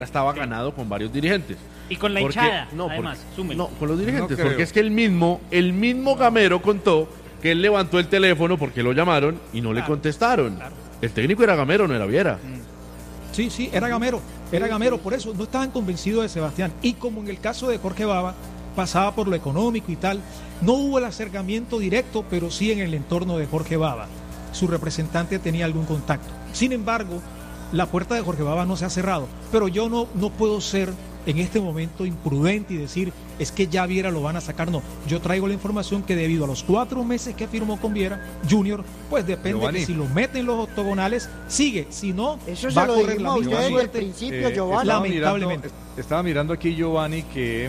estaba ganado con varios dirigentes. Y con la hinchada, además, súmelo. No, con los dirigentes, porque es que el mismo Gamero contó que él levantó el teléfono porque lo llamaron y no le contestaron. Claro. El técnico era Gamero, no era Viera. Sí, era Gamero, por eso no estaban convencidos de Sebastián. Y como en el caso de Jorge Baba, pasaba por lo económico y tal, no hubo el acercamiento directo, pero sí en el entorno de Jorge Baba. Su representante tenía algún contacto. Sin embargo, la puerta de Jorge Baba no se ha cerrado, pero yo no puedo ser en este momento imprudente y decir es que ya Viera lo van a sacar. No, yo traigo la información que debido a los 4 meses que firmó con Viera Junior, pues depende Giovanni, que si lo meten los octogonales sigue, si no eso va a correr la misma suerte. Desde el principio, Giovanni. Lamentablemente estaba mirando aquí, Giovanni, que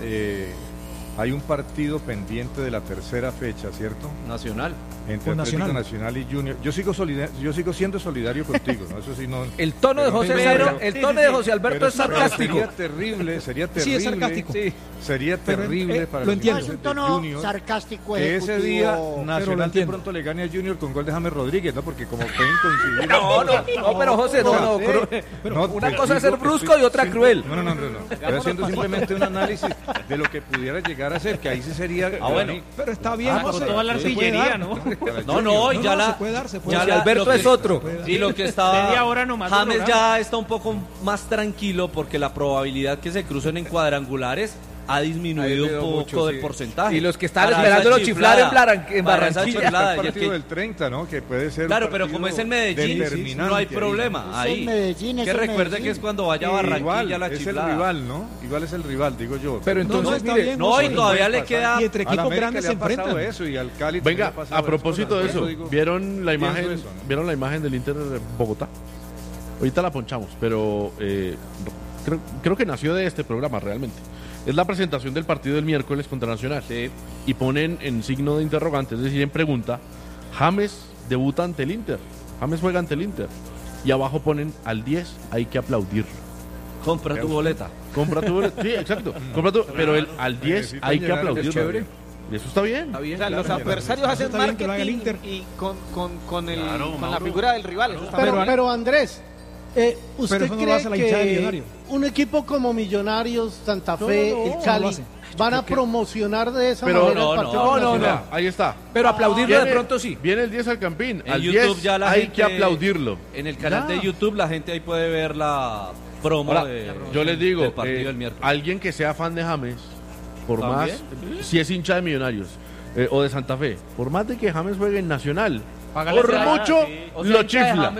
hay un partido pendiente de la tercera fecha, ¿cierto? Nacional. Entre Atlético Nacional y Junior. Yo sigo siendo solidario contigo, ¿no? Eso sí no. El tono de José Alberto es sarcástico. Sería terrible. Sí, es sarcástico. Sí. Sería terrible para el no, es un tono Junior, sarcástico que ese día Nacional de pronto le gane a Junior con gol de James Rodríguez, ¿no? Porque como pueden coincidir. No, pero José, una cosa es ser brusco y otra cruel. No. Estoy haciendo simplemente un análisis de lo que pudiera llegar a ser, que ahí sí sería. Bueno, pero está bien. Por toda la artillería, ¿no? No, ya la. Ya Alberto es otro. Y lo que estaba. James ya está un poco más tranquilo porque la probabilidad que se crucen en cuadrangulares ha disminuido un poco del porcentaje. Y los que están esperándolo chiflar en Barranquilla. El partido del 30, ¿no? Que puede ser. Claro, pero como es en Medellín, no hay problema. Ahí. Que recuerde que es cuando vaya a Barranquilla la chiflada. Es el rival, ¿no? Igual es el rival, digo yo. Pero entonces, mire. Y todavía le queda. Y entre equipos grandes se enfrentan. Eso, y al Cali. Venga, a propósito de eso, ¿vieron la imagen del Inter de Bogotá? Ahorita la ponchamos, pero creo que nació de este programa realmente. Es la presentación del partido del miércoles contra Nacional. Sí. Y ponen en signo de interrogante, es decir, en pregunta, James debuta ante el Inter. James juega ante el Inter. Y abajo ponen al 10, hay que aplaudirlo. Compra tu boleta. Sí, exacto. Pero al 10 hay que aplaudirlo. Eso está bien. O sea, los adversarios hacen marketing y con la figura del rival. Pero Andrés, ¿usted no cree que un equipo como Millonarios, Santa Fe, el Cali, van a promocionar de esa manera el partido? No, ahí está. Pero aplaudirlo de pronto sí. Viene el 10 al Campín. En al YouTube 10 ya la hay gente, que aplaudirlo. En el canal de YouTube la gente ahí puede ver la promo. Yo les digo, del partido del miércoles. Alguien que sea fan de James, por más, si es hincha de Millonarios o de Santa Fe, por más de que James juegue en Nacional, por mucho lo chifla,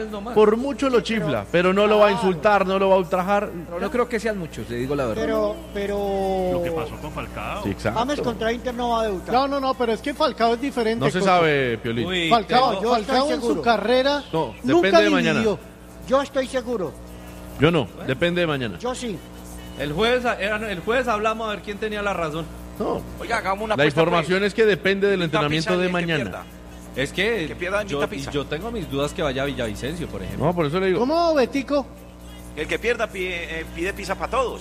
pero no lo va a insultar, no lo va a ultrajar. Pero no creo que sean muchos, le digo la verdad. Pero lo que pasó con Falcao. Sí, exacto. James contra Inter no va a debutar. No, pero es que Falcao es diferente. No se sabe, Piolín. Falcao en su carrera nunca depende de mañana. Yo estoy seguro. Yo no, depende de mañana. Yo sí. El jueves hablamos a ver quién tenía la razón. No. Oiga, hagamos una La información es que depende del entrenamiento de mañana. Es que pierda yo tengo mis dudas que vaya a Villavicencio, por ejemplo. No, por eso le digo. ¿Cómo, Betico? El que pierda pide pizza para todos.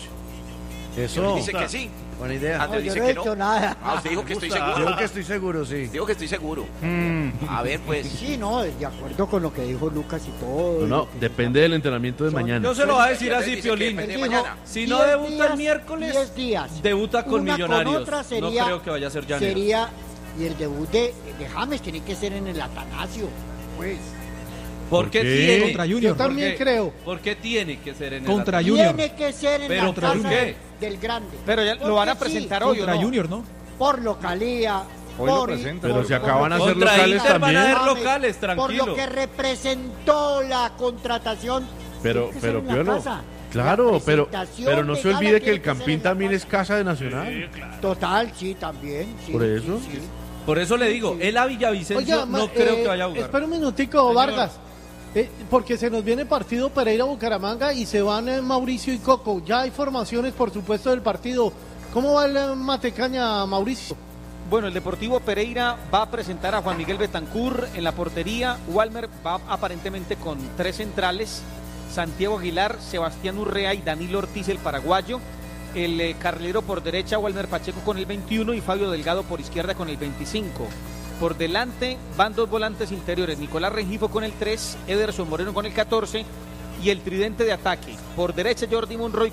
Eso. Dice que sí. Buena idea. No, yo no he hecho nada. Usted dijo que estoy seguro. Digo que estoy seguro, sí. Digo que estoy seguro. A ver, pues. Sí, no, de acuerdo con lo que dijo Lucas y todo. No, depende del entrenamiento de mañana. Yo se lo voy a decir así, Piolín. Si no debuta el miércoles, 10 días. Debuta con Una Millonarios. Con otra sería, no creo que vaya a ser Llanero. Y el debut de James tiene que ser en el Atanasio. Pues. ¿Por qué tiene? Contra Junior. Yo también creo. ¿Por qué tiene que ser en el Contra Atanasio? Junior. Tiene que ser en la casa del grande. Pero ya lo van a presentar hoy, Contra Junior, ¿no? Por localía. Hoy lo presentan. Pero si acaban a ser Contra locales Inter también. van a ser locales, Por tranquilo. lo que representó la contratación. Pero Piolo. Casa. Claro, pero no se olvide que el Campín Campín también es casa de Nacional. Sí, claro. Total, sí, también. Sí, Por eso. sí. Por eso le digo, él a Villavicencio no creo que vaya a jugar. Espera un minutico, Vargas. Porque se nos viene partido Pereira-Bucaramanga y se van Mauricio y Coco. Ya hay formaciones, por supuesto, del partido. ¿Cómo va el Matecaña, Mauricio? Bueno, el Deportivo Pereira va a presentar a Juan Miguel Betancur en la portería. Walmer va aparentemente con 3 centrales. Santiago Aguilar, Sebastián Urrea y Danilo Ortiz, el paraguayo. El carrilero por derecha, Walmer Pacheco con el 21 y Fabio Delgado por izquierda con el 25. Por delante van 2 volantes interiores, Nicolás Rengifo con el 3, Ederson Moreno con el 14 y el tridente de ataque. Por derecha Jordi Monroy